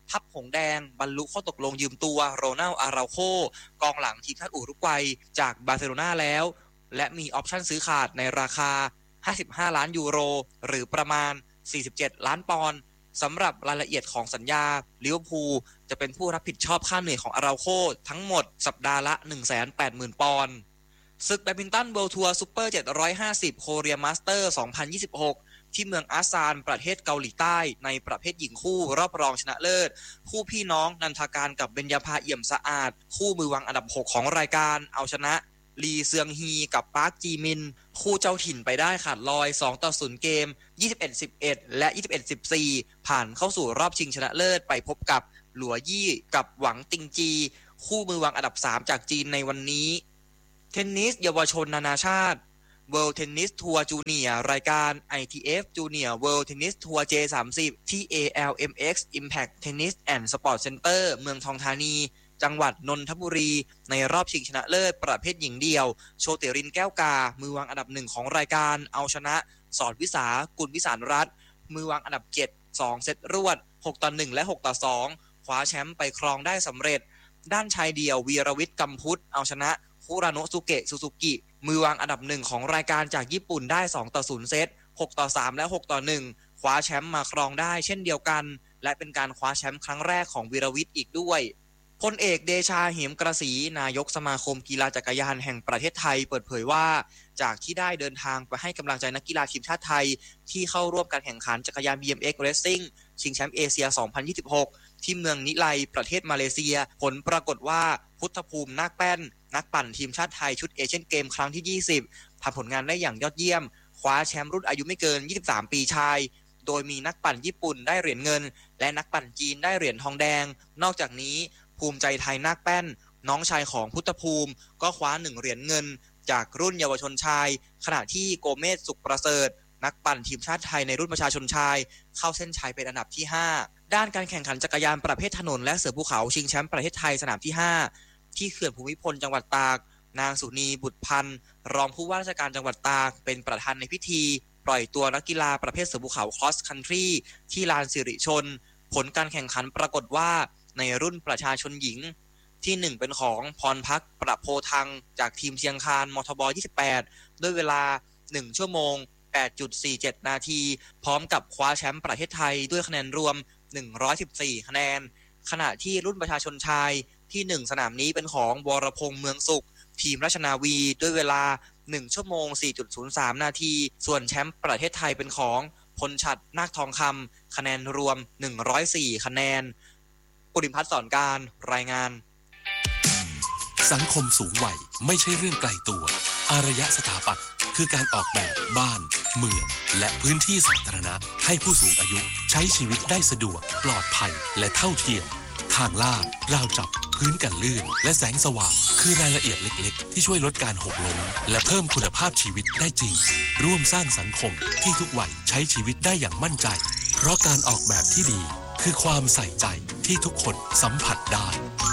ทัพหงแดงบรรลุข้อตกลงยืมตัวโรนัลอาราโคกองหลังทีมชาติอุรุกวัยจากบาร์เซโลนาแล้วและมีออปชั่นซื้อขาดในราคาห้าสิบห้าล้านยูโรหรือประมาณสี่สิบเจ็ดล้านปอนด์สำหรับรายละเอียดของสัญญาลิเวอร์พูลจะเป็นผู้รับผิดชอบค่าเหนื่อยของอาราโคทั้งหมดสัปดาห์ละ หนึ่งแสนแปดหมื่น ปอนด์ศึกแบดมินตันเวิลด์ทัวร์ซุปเปอร์เจ็ดร้อยห้าสิบโคเรียมาสเตอร์สองพันยี่สิบหกที่เมืองอาซานประเทศเกาหลีใต้ในประเภทหญิงคู่รอบรองชนะเลิศคู่พี่น้องนันทการกับเบญญาภาเอี่ยมสะอาดคู่มือวางอันดับหกของรายการเอาชนะลีเซียงฮีกับปาร์คจีมินคู่เจ้าถิ่นไปได้ขาดลอยสองต่อศูนย์เกม ยี่สิบเอ็ดสิบเอ็ด และ ยี่สิบเอ็ดสิบสี่ ผ่านเข้าสู่รอบชิงชนะเลิศไปพบกับหลัวยี่กับหวังติงจีคู่มือวางอันดับสามจากจีนในวันนี้เทนนิสเยาวชนนานาชาติ World Tennis Tour Junior รายการ ไอ ที เอฟ Junior World Tennis Tour เจ สามสิบ ที่ เอ แอล เอ็ม เอ็กซ์ Impact Tennis and Sport Center เมืองทองธานีจังหวัดนนทบุรีในรอบชิงชนะเลิศประเภทหญิงเดี่ยวโชติรินแก้วกามือวางอันดับหนึ่งของรายการเอาชนะสอนวิสากุลวิสารรัตน์มือวางอันดับเจ็ด สองเซตรวดหกต่อหนึ่งและหกต่อสองคว้าแชมป์ไปครองได้สำเร็จด้านชายเดี่ยววีรวิทย์กัมพุทธเอาชนะคุราโนะซุเกะซูซูกิมือวางอันดับหนึ่งของรายการจากญี่ปุ่นได้สองต่อศูนย์เซตหกต่อสามและหกต่อหนึ่งคว้าแชมป์มาครองได้เช่นเดียวกันและเป็นการคว้าแชมป์ครั้งแรกของวีรวิทย์อีกด้วยพลเอกเดชาเหมกระสีนายกสมาคมกีฬาจักรยานแห่งประเทศไทยเปิดเผยว่าจากที่ได้เดินทางไปให้กำลังใจนักกีฬาทีมชาติไทยที่เข้าร่วมการแข่งขันจักรยาน บี เอ็ม เอ็กซ์ Racing ชิงแชมป์เอเชีย สองพันยี่สิบหก ที่เมืองนิไลประเทศมาเลเซียผลปรากฏว่าพุทธภูมินาคแป้นนักปั่นทีมชาติไทยชุดเอเชียนเกมครั้งที่ยี่สิบทำผลงานได้อย่างยอดเยี่ยมคว้าแชมป์รุ่นอายุไม่เกินยี่สิบสามปีชายโดยมีนักปั่นญี่ปุ่นได้เหรียญเงินและนักปั่นจีนได้เหรียญทองแดงนอกจากนี้ภูมิใจไทยนาคแป้นน้องชายของพุทธภูมิก็คว้าหนึ่งเหรียญเงินจากรุ่นเยาวชนชายขณะที่โกเมศสุขประเสริฐนักปั่นทีมชาติไทยในรุ่นประชาชนชายเข้าเส้นชัยเป็นอันดับที่ห้าด้านการแข่งขันจักรยานประเภทถนนและเสือภูเขาชิงแชมป์ประเทศไทยสนามที่ห้าที่เขื่อนภูมิพลจังหวัดตากนางสุนีบุตรพันธ์รองผู้ว่าราชการจังหวัดตากเป็นประธานในพิธีปล่อยตัวนักกีฬาประเภทเสือภูเขา Cross Country ที่ลานสิริชนผลการแข่งขันปรากฏว่าในรุ่นประชาชนหญิงที่หนึ่งเป็นของพรพักประโพทังจากทีมเชียงคานมทบยี่สิบแปดด้วยเวลาหนึ่งชั่วโมง แปดจุดสี่เจ็ด นาทีพร้อมกับคว้าแชมป์ประเทศไทยด้วยคะแนนรวมหนึ่งร้อยสิบสี่คะแนนขณะที่รุ่นประชาชนชายที่หนึ่งสนามนี้เป็นของวรพงษ์เมืองสุขทีมราชนาวีด้วยเวลาหนึ่งชั่วโมง สี่จุดศูนย์สาม นาทีส่วนแชมป์ประเทศไทยเป็นของพลฉัตรนาคทองคำคะแนนรวมหนึ่งร้อยสี่คะแนนปุริพัฒน์สอนการรายงานสังคมสูงวัยไม่ใช่เรื่องไกลตัวอารยสถาปัตย์คือการออกแบบบ้านเมืองและพื้นที่สาธารณะให้ผู้สูงอายุใช้ชีวิตได้สะดวกปลอดภัยและเท่าเทียมทางลาดราวจับพื้นกันลื่นและแสงสว่างคือรายละเอียดเล็กๆที่ช่วยลดการหกล้มและเพิ่มคุณภาพชีวิตได้จริงร่วมสร้างสังคมที่ทุกวัยใช้ชีวิตได้อย่างมั่นใจเพราะการออกแบบที่ดีคือความใส่ใจที่ทุกคนสัมผัสได้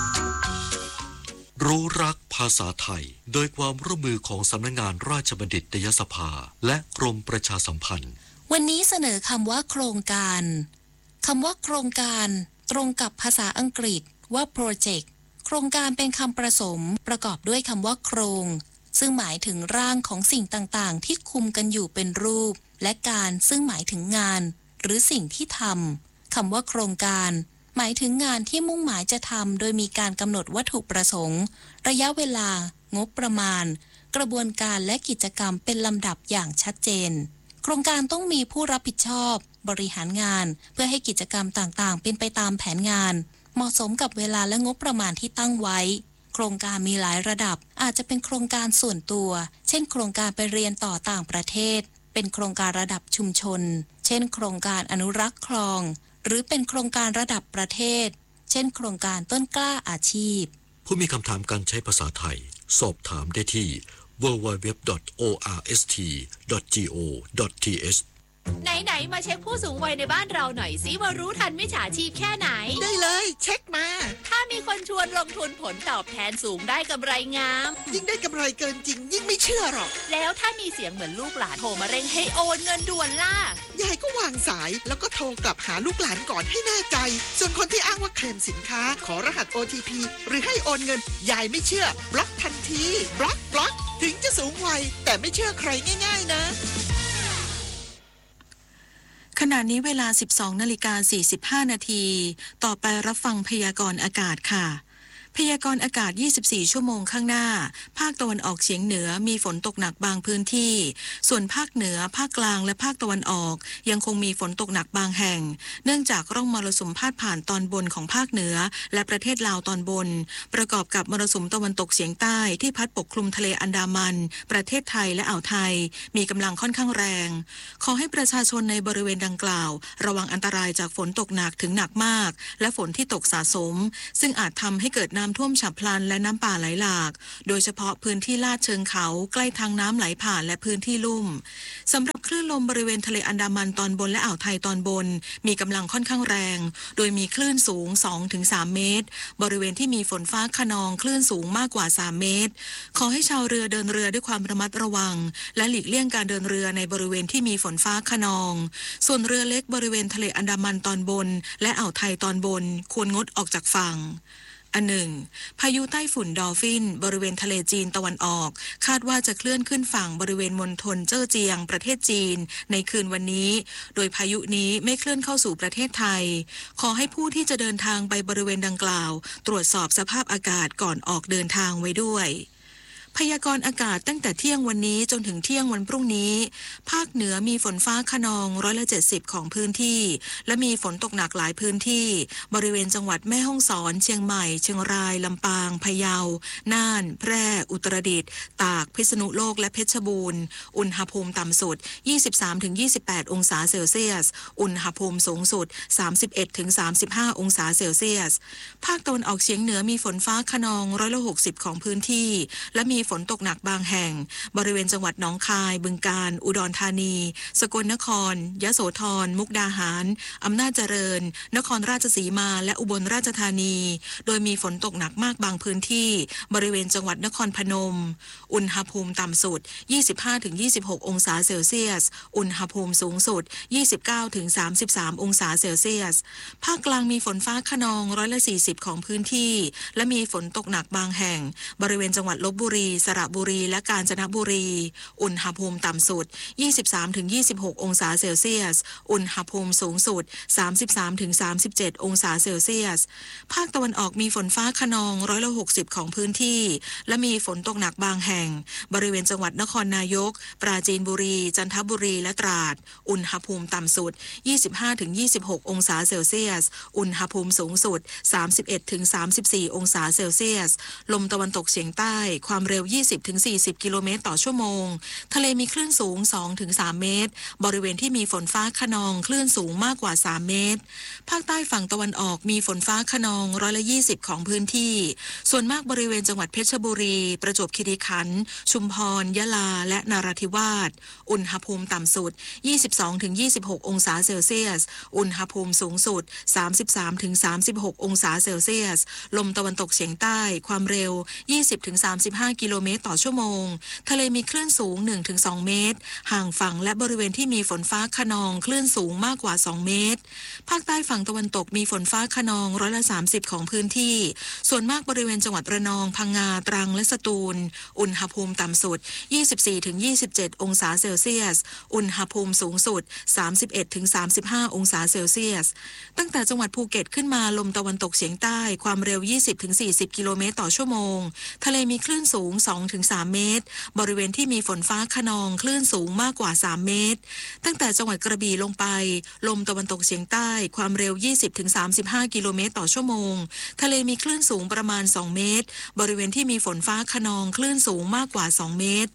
รู้รักภาษาไทยโดยความร่วมมือของสำนักงานราชบัณฑิตยสภาและกรมประชาสัมพันธ์วันนี้เสนอคำว่าโครงการคำว่าโครงการตรงกับภาษาอังกฤษว่า project โครงการเป็นคำประสมประกอบด้วยคำว่าโครงซึ่งหมายถึงร่างของสิ่งต่างๆที่คุมกันอยู่เป็นรูปและการซึ่งหมายถึงงานหรือสิ่งที่ทำคำว่าโครงการหมายถึงงานที่มุ่งหมายจะทำโดยมีการกำหนดวัตถุประสงค์ระยะเวลางบประมาณกระบวนการและกิจกรรมเป็นลำดับอย่างชัดเจนโครงการต้องมีผู้รับผิดชอบบริหารงานเพื่อให้กิจกรรมต่างๆเป็นไปตามแผนงานเหมาะสมกับเวลาและงบประมาณที่ตั้งไว้โครงการมีหลายระดับอาจจะเป็นโครงการส่วนตัวเช่นโครงการไปเรียนต่อต่างประเทศเป็นโครงการระดับชุมชนเช่นโครงการอนุรักษ์คลองหรือเป็นโครงการระดับประเทศเช่นโครงการต้นกล้าอาชีพผู้มีคำถามการใช้ภาษาไทยสอบถามได้ที่ ดับเบิลยู ดับเบิลยู ดับเบิลยู ดอท โอ อาร์ เอส ที ดอท จี โอ ดอท ที เอชไหนๆมาเช็คผู้สูงวัยในบ้านเราหน่อยสิว่ารู้ทันมิจฉาชีพแค่ไหนได้เลยเช็คมาถ้ามีคนชวนลงทุนผลตอบแทนสูงได้กำไรงามยิ่งได้กำไรเกินจริงยิ่งไม่เชื่อหรอกแล้วถ้ามีเสียงเหมือนลูกหลานโทรมาเร่งให้โอนเงินด่วนล่ะยายก็วางสายแล้วก็โทรกลับหาลูกหลานก่อนให้แน่ใจส่วนคนที่อ้างว่าเคลมสินค้าขอรหัส โอ ที พี หรือให้โอนเงินยายไม่เชื่อบล็อกทันทีบล็อกบล็อกถึงจะสูงวัยแต่ไม่เชื่อใครง่ายๆนะขณะนี้เวลา สิบสองนาฬิกาสี่สิบห้านาทีต่อไปรับฟังพยากรณ์อากาศค่ะพยากรณ์อากาศยี่สิบสี่ชั่วโมงข้างหน้าภาคตะวันออกเฉียงเหนือมีฝนตกหนักบางพื้นที่ส่วนภาคเหนือภาคกลางและภาคตะวันออกยังคงมีฝนตกหนักบางแห่งเนื่องจากร่องมรสุมพาดผ่านตอนบนของภาคเหนือและประเทศลาวตอนบนประกอบกับมรสุมตะวันตกเฉียงใต้ที่พัดปกคลุมทะเลอันดามันประเทศไทยและอ่าวไทยมีกำลังค่อนข้างแรงขอให้ประชาชนในบริเวณดังกล่าวระวังอันตรายจากฝนตกหนักถึงหนักมากและฝนที่ตกสะสมซึ่งอาจทำให้เกิดน้ำท่วมฉับพลันและน้ำป่าไหลหลากโดยเฉพาะพื้นที่ลาดเชิงเขาใกล้ทางน้ำไหลผ่านและพื้นที่ลุ่มสำหรับคลื่นลมบริเวณทะเลอันดามันตอนบนและอ่าวไทยตอนบนมีกำลังค่อนข้างแรงโดยมีคลื่นสูง สองถึงสาม เมตรบริเวณที่มีฝนฟ้าคะนองคลื่นสูงมากกว่าสามเมตรขอให้ชาวเรือเดินเรือด้วยความระมัดระวังและหลีกเลี่ยงการเดินเรือในบริเวณที่มีฝนฟ้าคะนองส่วนเรือเล็กบริเวณทะเลอันดามันตอนบนและอ่าวไทยตอนบนควรงดออกจากฝั่งอันหนึ่งพายุใต้ฝุ่นดอลฟินบริเวณทะเลจีนตะวันออกคาดว่าจะเคลื่อนขึ้นฝั่งบริเวณมณฑลเจ้อเจียงประเทศจีนในคืนวันนี้โดยพายุนี้ไม่เคลื่อนเข้าสู่ประเทศไทยขอให้ผู้ที่จะเดินทางไปบริเวณดังกล่าวตรวจสอบสภาพอากาศก่อนออกเดินทางไว้ด้วยพยากรณ์อากาศตั้งแต่เที่ยงวันนี้จนถึงเที่ยงวันพรุ่งนี้ภาคเหนือมีฝนฟ้าคะนองร้อยละเจ็ดสิบของพื้นที่และมีฝนตกหนักหลายพื้นที่บริเวณจังหวัดแม่ฮ่องสอนเชียงใหม่เชียงรายลำปางพะเยาน่านแพร่อุตรดิตถ์ตากพิษณุโลกและเพชรบูรณ์อุณหภูมิต่ำสุด ยี่สิบสามถึงยี่สิบแปด องศาเซลเซียสอุณหภูมิสูงสุด สามสิบเอ็ดถึงสามสิบห้า องศาเซลเซียสภาคตะวันออกเฉียงเหนือมีฝนฟ้าคะนองร้อยละหกสิบของพื้นที่และมีฝนตกหนักบางแห่งบริเวณจังหวัดหนองคายบึงกาฬอุดรธานีสกลนครยโสธรมุกดาหารอำนาจเจริญนครราชสีมาและอุบลราชธานีโดยมีฝนตกหนักมากบางพื้นที่บริเวณจังหวัดนครพนมอุณหภูมิต่ำสุด ยี่สิบห้าถึงยี่สิบหก องศาเซลเซียสอุณหภูมิสูงสุด ยี่สิบเก้าถึงสามสิบสาม องศาเซลเซียสภาคกลางมีฝนฟ้าคะนองร้อยละสี่สิบของพื้นที่และมีฝนตกหนักบางแห่งบริเวณจังหวัดลพบุรีสระบุรีและกาญจนบุรีอุณหภูมิต่ำสุด ยี่สิบสามถึงยี่สิบหก องศาเซลเซียสอุณหภูมิสูงสุด สามสิบสามถึงสามสิบเจ็ด องศาเซลเซียสภาคตะวันออกมีฝนฟ้าคะนองร้อยละหกสิบของพื้นที่และมีฝนตกหนักบางแห่งบริเวณจังหวัดนครนายกปราจีนบุรีจันทบุรีและตราดอุณหภูมิต่ำสุด ยี่สิบห้าถึงยี่สิบหก องศาเซลเซียสอุณหภูมิสูงสุด สามสิบเอ็ดถึงสามสิบสี่ องศาเซลเซียสลมตะวันตกเฉียงใต้ความเร็ว ยี่สิบถึงสี่สิบ กิโลเมตรต่อชั่วโมงทะเลมีคลื่นสูง สองถึงสาม เมตรบริเวณที่มีฝนฟ้าคะนองคลื่นสูงมากกว่าสามเมตรภาคใต้ฝั่งตะวันออกมีฝนฟ้าคะนองร้อยละยี่สิบของพื้นที่ส่วนมากบริเวณจังหวัดเพชรบุรีประจวบคีรีขันธ์ชุมพรยะลาและนราธิวาสอุณหภูมิต่ำสุด ยี่สิบสองถึงยี่สิบหก องศาเซลเซียสอุณหภูมิสูงสุด สามสิบสามถึงสามสิบหก องศาเซลเซียสลมตะวันตกเฉียงใต้ความเร็ว ยี่สิบถึงสามสิบห้า กิโลเมตรต่อชั่วโมงทะเลมีคลื่นสูง หนึ่งถึงสอง เมตรห่างฝั่งและบริเวณที่มีฝนฟ้าคะนองคลื่นสูงมากกว่าสองเมตรภาคใต้ฝั่งตะวันตกมีฝนฟ้าคะนองร้อยละสามสิบของพื้นที่ส่วนมากบริเวณจังหวัดระนองพังงาตรังและสตูลอุณหภูมิต่ำสุด ยี่สิบสี่ถึงยี่สิบเจ็ด องศาเซลเซียสอุณหภูมิสูงสุด สามสิบเอ็ดถึงสามสิบห้า องศาเซลเซียสตั้งแต่จังหวัดภูเก็ตขึ้นมาลมตะวันตกเฉียงใต้ความเร็ว ยี่สิบถึงสี่สิบ กิโลเมตรต่อชั่วโมงทะเลมีคลื่นสูง สองถึงสาม เมตรบริเวณที่มีฝนฟ้าคะนองคลื่นสูงมากกว่าสามเมตรตั้งแต่จังหวัดกระบี่ลงไปลมตะวันตกเฉียงใต้ความเร็ว ยี่สิบถึงสามสิบห้า กิโลเมตรต่อชั่วโมงทะเลมีคลื่นสูงประมาณสองเมตรบริเวณที่มีฝนฟ้าคะนองคลื่นสูงมากกว่าสองเมตร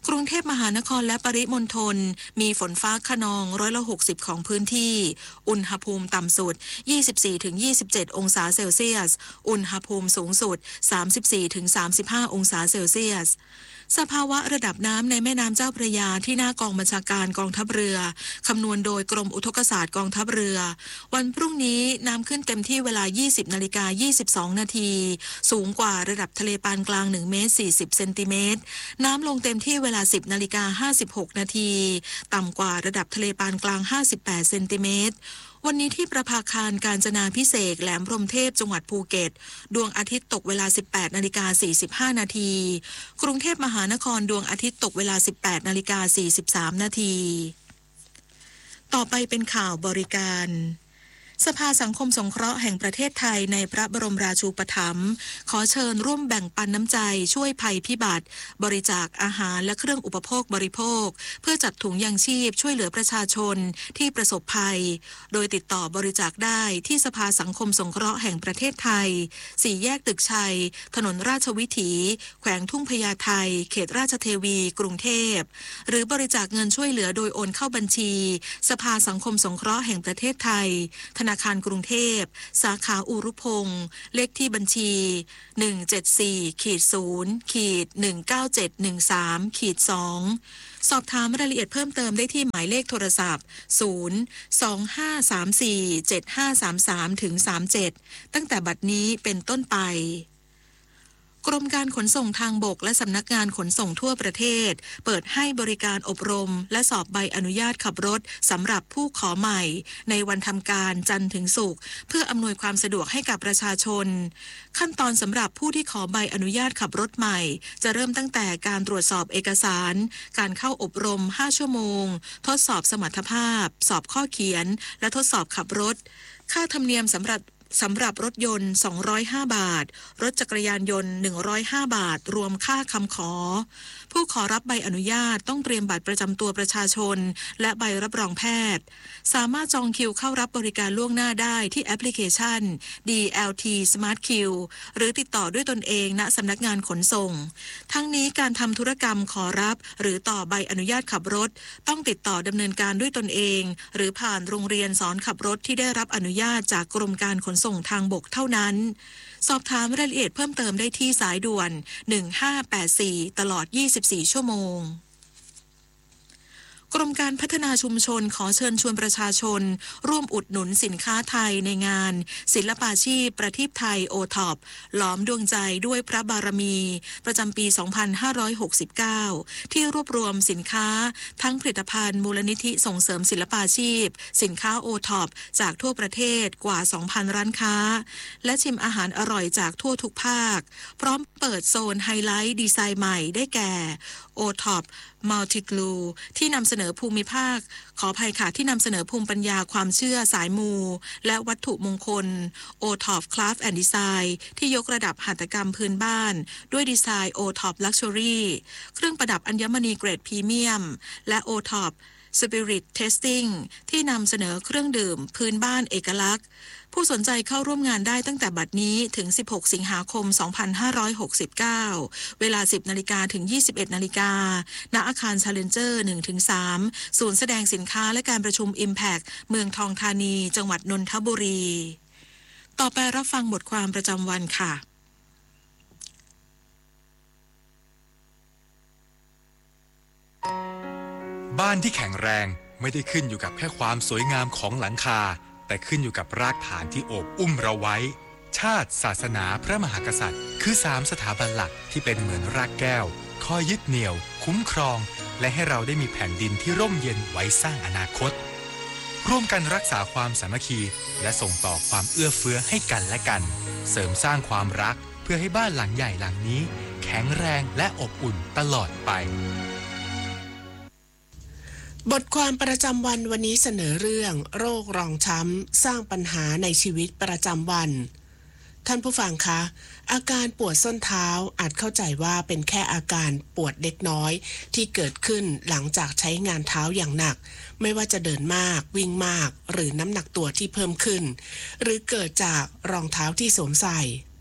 กรุงเทพมหานครและปริมณฑลมีฝนฟ้าคะนองร้อยละหกสิบของพื้นที่อุณหภูมิต่ำสุด ยี่สิบสี่ถึงยี่สิบเจ็ด องศาเซลเซียสอุณหภูมิสูงสุด สามสิบสี่ถึงสามสิบห้า องศาเซลเซียสสภาวะระดับน้ำในแม่น้ำเจ้าพระยาที่หน้ากองบัญชาการกองทัพเรือคำนวณโดยกรมอุทกศาสตร์กองทัพเรือวันพรุ่งนี้น้ำขึ้นเต็มที่เวลา ยี่สิบนาฬิกายี่สิบสองนาทีสูงกว่าระดับทะเลปานกลางหนึ่งเมตรสี่สิบเซนติเมตรน้ำลงเต็มที่เวลา สิบนาฬิกาห้าสิบหกนาทีต่ำกว่าระดับทะเลปานกลางห้าสิบแปดเซนติเมตรวันนี้ที่ประภาคารกาญจนาภิเษกแหลมพรหมเทพจังหวัดภูเก็ตดวงอาทิตย์ตกเวลา สิบแปดนาฬิกาสี่สิบห้านาทีกรุงเทพมหานครดวงอาทิตย์ตกเวลา สิบแปดนาฬิกาสี่สิบสามนาทีต่อไปเป็นข่าวบริการสภาสังคมสงเคราะห์แห่งประเทศไทยในพระบรมราชูปถัมภ์ขอเชิญร่วมแบ่งปันน้ำใจช่วยภัยพิบัติบริจาคอาหารและเครื่องอุปโภคบริโภคเพื่อจัดถุงยังชีพช่วยเหลือประชาชนที่ประสบภัยโดยติดต่อบริจาคได้ที่สภาสังคมสงเคราะห์แห่งประเทศไทยสี่แยกตึกชัยถนนราชวิถีแขวงทุ่งพญาไทเขตราชเทวีกรุงเทพหรือบริจาคเงินช่วยเหลือโดยโอนเข้าบัญชีสภาสังคมสงเคราะห์แห่งประเทศไทยธนาคารกรุงเทพสาขาอุรุพงศ์เลขที่บัญชี หนึ่ง เจ็ด สี่ ศูนย์ หนึ่ง เก้า เจ็ด หนึ่ง สาม สอง สอบถามรายละเอียดเพิ่มเติมได้ที่หมายเลขโทรศัพท์ ศูนย์ สอง ห้า สาม สี่ เจ็ด ห้า สาม สาม สาม เจ็ด ตั้งแต่บัดนี้เป็นต้นไปกรมการขนส่งทางบกและสำนักงานขนส่งทั่วประเทศเปิดให้บริการอบรมและสอบใบอนุญาตขับรถสำหรับผู้ขอใหม่ในวันทำการจันทร์ถึงศุกร์เพื่ออำนวยความสะดวกให้กับประชาชนขั้นตอนสำหรับผู้ที่ขอใบอนุญาตขับรถใหม่จะเริ่มตั้งแต่การตรวจสอบเอกสารการเข้าอบรมห้าชั่วโมงทดสอบสมรรถภาพสอบข้อเขียนและทดสอบขับรถค่าธรรมเนียมสำหรับสำหรับรถยนต์สองร้อยห้าบาทรถจักรยานยนต์หนึ่งร้อยห้าบาทรวมค่าคำขอผู้ขอรับใบอนุญาตต้องเตรียมบัตรประจำตัวประชาชนและใบรับรองแพทย์สามารถจองคิวเข้ารับบริการล่วงหน้าได้ที่แอปพลิเคชัน ดี แอล ที Smart Queue หรือติดต่อด้วยตนเองณสำนักงานขนส่งทั้งนี้การทำธุรกรรมขอรับหรือต่อใบอนุญาตขับรถต้องติดต่อดำเนินการด้วยตนเองหรือผ่านโรงเรียนสอนขับรถที่ได้รับอนุญาตจากกรมการขนส่งทางบกเท่านั้นสอบถามรายละเอียดเพิ่มเติมได้ที่สายด่วนหนึ่งห้าแปดสี่ตลอดยี่สิบสี่ชั่วโมงกรมการพัฒนาชุมชนขอเชิญชวนประชาชนร่วมอุดหนุนสินค้าไทยในงานศิลปาชีพประทีปไทยโอท็อปหลอมดวงใจด้วยพระบารมีประจำปี สองพันห้าร้อยหกสิบเก้า ที่รวบรวมสินค้าทั้งผลิตภัณฑ์มูลนิธิส่งเสริมศิลปาชีพสินค้าโอท็อปจากทั่วประเทศกว่า สองพัน ร้านค้าและชิมอาหารอร่อยจากทั่วทุกภาคพร้อมเปิดโซนไฮไลท์ดีไซน์ใหม่ได้แก่โอท็อปมัลติกลูที่นำเสนอภูมิภาคขออภัยค่ะที่นำเสนอภูมิปัญญาความเชื่อสายมูและวัตถุมงคล โอ ท็อป Craft and Design ที่ยกระดับหัตถกรรมพื้นบ้านด้วยดีไซน์ โอ ท็อป Luxury เครื่องประดับอัญมณีเกรดพรีเมียมและ โอ ท็อป Spirit Tasting ที่นำเสนอเครื่องดื่มพื้นบ้านเอกลักษณ์ผู้สนใจเข้าร่วมงานได้ตั้งแต่บัดนี้ถึงสิบหกสิงหาคมสองพันห้าร้อยหกสิบเก้าเวลา สิบนาฬิกาถึงยี่สิบเอ็ดนาฬิกาณอาคาร Challenger หนึ่งถึงสาม ศูนย์แสดงสินค้าและการประชุม Impact เมืองทองธานีจังหวัดนนทบุรีต่อไปรับฟังบทความประจำวันค่ะบ้านที่แข็งแรงไม่ได้ขึ้นอยู่กับแค่ความสวยงามของหลังคาแต่ขึ้นอยู่กับรากฐานที่โอบอุ้มเราไว้ชาติศาสนาพระมหากษัตริย์คือสามสถาบันหลักที่เป็นเหมือนรากแก้วคอยยึดเหนี่ยวคุ้มครองและให้เราได้มีแผ่นดินที่ร่มเย็นไว้สร้างอนาคตร่วมกันรักษาความสามัคคีและส่งต่อความเอื้อเฟื้อให้กันและกันเสริมสร้างความรักเพื่อให้บ้านหลังใหญ่หลังนี้แข็งแรงและอบอุ่นตลอดไปบทความประจำวันวันนี้เสนอเรื่องโรครองช้ำสร้างปัญหาในชีวิตประจำวันท่านผู้ฟังคะอาการปวดส้นเท้าอาจเข้าใจว่าเป็นแค่อาการปวดเล็กน้อยที่เกิดขึ้นหลังจากใช้งานเท้าอย่างหนักไม่ว่าจะเดินมากวิ่งมากหรือน้ำหนักตัวที่เพิ่มขึ้นหรือเกิดจากรองเท้าที่สวมใส่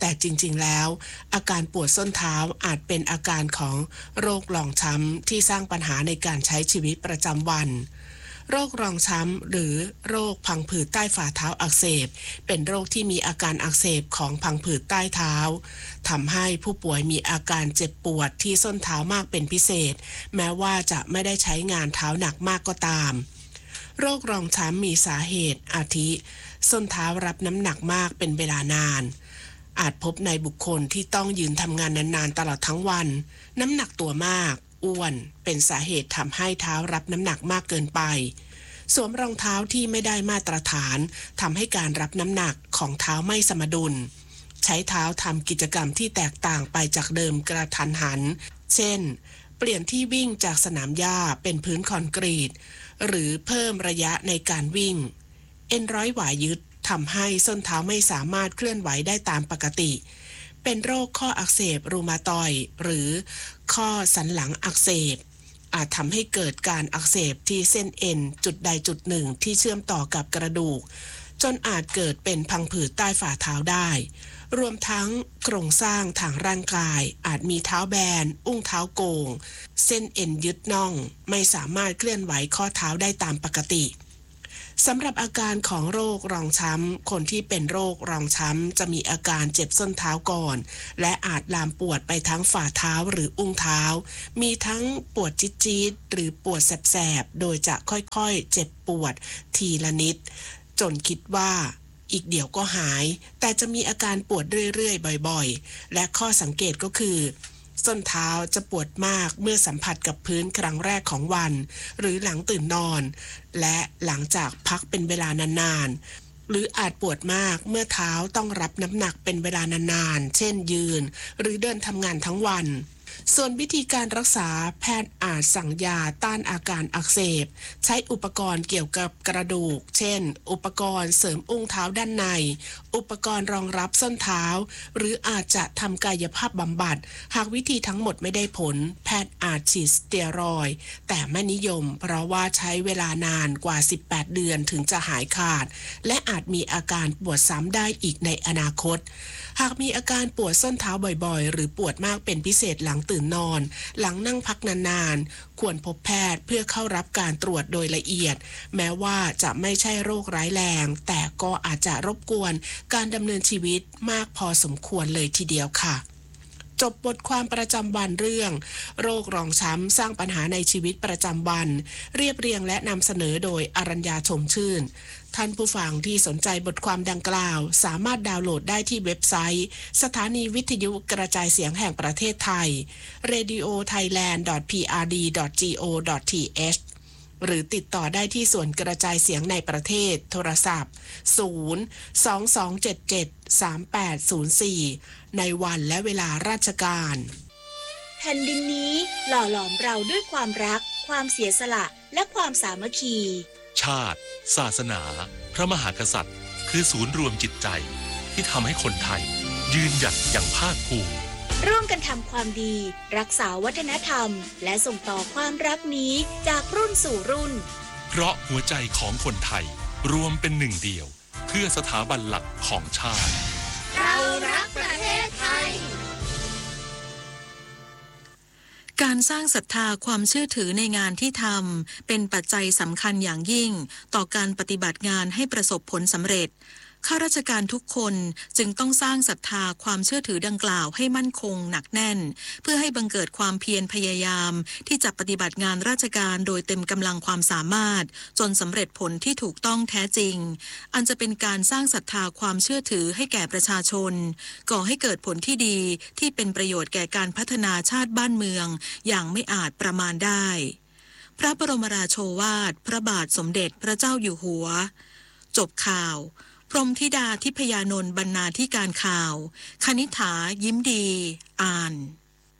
แต่จริงๆแล้วอาการปวดส้นเท้าอาจเป็นอาการของโรครองช้ำที่สร้างปัญหาในการใช้ชีวิตประจำวันโรครองช้ำหรือโรคพังผืดใต้ฝ่าเท้าอักเสบเป็นโรคที่มีอาการอักเสบของพังผืดใต้เท้าทำให้ผู้ป่วยมีอาการเจ็บปวดที่ส้นเท้ามากเป็นพิเศษแม้ว่าจะไม่ได้ใช้งานเท้าหนักมากก็ตามโรครองช้ำมีสาเหตุอาทิส้นเท้ารับน้ำหนักมากเป็นเวลานานอาจพบในบุคคลที่ต้องยืนทำงานนานๆตลอดทั้งวันน้ำหนักตัวมากอ้วนเป็นสาเหตุทำให้เท้ารับน้ำหนักมากเกินไปสวมรองเท้าที่ไม่ได้มาตรฐานทำให้การรับน้ำหนักของเท้าไม่สมดุลใช้เท้าทำกิจกรรมที่แตกต่างไปจากเดิมกระทันหันเช่นเปลี่ยนที่วิ่งจากสนามหญ้าเป็นพื้นคอนกรีตหรือเพิ่มระยะในการวิ่งเอ็นร้อยหวายยึดทำให้ส้นเท้าไม่สามารถเคลื่อนไหวได้ตามปกติเป็นโรคข้ออักเสบรูมาตอยด์หรือข้อสันหลังอักเสบอาจทำให้เกิดการอักเสบที่เส้นเอ็นจุดใดจุดหนึ่งที่เชื่อมต่อกับกระดูกจนอาจเกิดเป็นพังผืดใต้ฝ่าเท้าได้รวมทั้งโครงสร้างทางร่างกายอาจมีเท้าแบนอุ้งเท้าโก่งเส้นเอ็นยึดน่องไม่สามารถเคลื่อนไหวข้อเท้าได้ตามปกติสำหรับอาการของโรครองช้ำคนที่เป็นโรครองช้ำจะมีอาการเจ็บส้นเท้าก่อนและอาจลามปวดไปทั้งฝ่าเท้าหรืออุ้งเท้ามีทั้งปวดจี๊ดๆหรือปวดแสบๆโดยจะค่อยๆเจ็บปวดทีละนิดจนคิดว่าอีกเดี๋ยวก็หายแต่จะมีอาการปวดเรื่อยๆบ่อยๆและข้อสังเกตก็คือส้นเท้าจะปวดมากเมื่อสัมผัสกับพื้นครั้งแรกของวันหรือหลังตื่นนอนและหลังจากพักเป็นเวลานานๆหรืออาจปวดมากเมื่อเท้าต้องรับน้ำหนักเป็นเวลานานๆเช่นยืนหรือเดินทำงานทั้งวันส่วนวิธีการรักษาแพทย์อาจสั่งยาต้านอาการอักเสบใช้อุปกรณ์เกี่ยวกับกระดูกเช่นอุปกรณ์เสริมอุ้งเท้าด้านในอุปกรณ์รองรับส้นเท้าหรืออาจจะทำกายภาพบำบัดหากวิธีทั้งหมดไม่ได้ผลแพทย์อาจฉีดสเตียรอยด์แต่ไม่นิยมเพราะว่าใช้เวลานานกว่าสิบแปดเดือนถึงจะหายขาดและอาจมีอาการปวดซ้ำได้อีกในอนาคตหากมีอาการปวดส้นเท้าบ่อยๆหรือปวดมากเป็นพิเศษหลังตื่นนอนหลังนั่งพักนานๆควรพบแพทย์เพื่อเข้ารับการตรวจโดยละเอียดแม้ว่าจะไม่ใช่โรคร้ายแรงแต่ก็อาจจะรบกวนการดำเนินชีวิตมากพอสมควรเลยทีเดียวค่ะจบบทความประจำวันเรื่องโรครองช้ำสร้างปัญหาในชีวิตประจำวันเรียบเรียงและนำเสนอโดยอรัญญาชมชื่นท่านผู้ฟังที่สนใจบทความดังกล่าวสามารถดาวน์โหลดได้ที่เว็บไซต์สถานีวิทยุกระจายเสียงแห่งประเทศไทย เรดิโอไทยแลนด์ ดอท พี อาร์ ดี ดอท จี โอ ดอท ที เอช หรือติดต่อได้ที่ส่วนกระจายเสียงในประเทศโทรศัพท์ศูนย์ สอง สอง เจ็ด เจ็ด สาม แปด ศูนย์ สี่ในวันและเวลาราชการแผ่นดินนี้หล่อหลอมเราด้วยความรักความเสียสละและความสามัคคีชาติศาสนาพระมหากษัตริย์คือศูนย์รวมจิตใจที่ทำให้คนไทยยืนหยัดอย่างภาคภูมิร่วมกันทำความดีรักษาวัฒนธรรมและส่งต่อความรักนี้จากรุ่นสู่รุ่นเพราะหัวใจของคนไทยรวมเป็นหนึ่งเดียวเพื่อสถาบันหลักของชาติเรารักประเทศไทยการสร้างศรัทธาความเชื่อถือในงานที่ทำเป็นปัจจัยสำคัญอย่างยิ่งต่อการปฏิบัติงานให้ประสบผลสำเร็จข้าราชการทุกคนจึงต้องสร้างศรัทธาความเชื่อถือดังกล่าวให้มั่นคงหนักแน่นเพื่อให้บังเกิดความเพียรพยายามที่จะปฏิบัติงานราชการโดยเต็มกำลังความสามารถจนสำเร็จผลที่ถูกต้องแท้จริงอันจะเป็นการสร้างศรัทธาความเชื่อถือให้แก่ประชาชนก่อให้เกิดผลที่ดีที่เป็นประโยชน์แก่การพัฒนาชาติบ้านเมืองอย่างไม่อาจประมาณได้พระบรมราโชวาทพระบาทสมเด็จพระเจ้าอยู่หัวจบข่าวพรหมธิดาทิพยานนท์บรรณาธิการข่าวคณิษฐายิ้มดีอ่าน